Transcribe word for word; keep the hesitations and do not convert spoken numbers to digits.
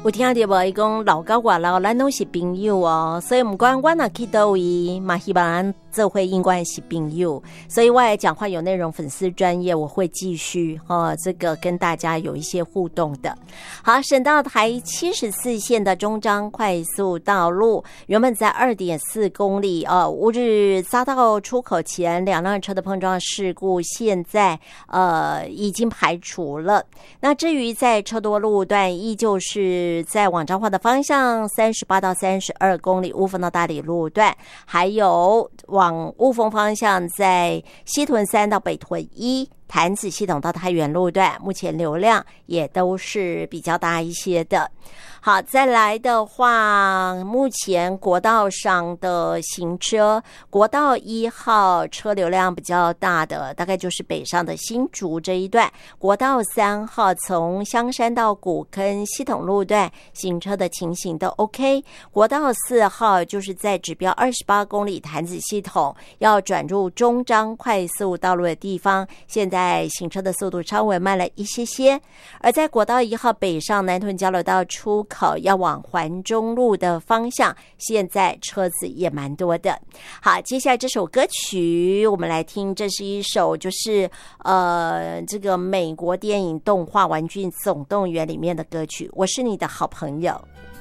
有听到无？伊讲老高外老，咱拢是朋友哦，所以不管我若去倒位，嘛希望咱做伙应该是朋友。所以我也讲话有内容，粉丝专业，我会继续哦，这个跟大家有一些互动的。好，省道台七十四线的中彰快速道路，原本在 二点四公里哦，乌日匝道出口前两辆车的碰撞事故，现在呃已经排除了。那至于在车多路段，依旧是在往彰化的方向三十八到三十二公里，雾峰到大里路段，还有往雾峰方向在西屯三到北屯一。潭子系统到太原路段，目前流量也都是比较大一些的。好，再来的话，目前国道上的行车，国道一号车流量比较大的，大概就是北上的新竹这一段；国道三号从香山到古坑系统路段行车的情形都 OK。国道四号就是在指标二十八公里潭子系统要转入中彰快速道路的地方，现在在行车的速度稍微慢了一些些。而在国道一号北上南屯交流道出口要往环中路的方向，现在车子也蛮多的。好，接下来这首歌曲我们来听，这是一首就是呃这个美国电影动画《玩具总动员》里面的歌曲，我是你的好朋友。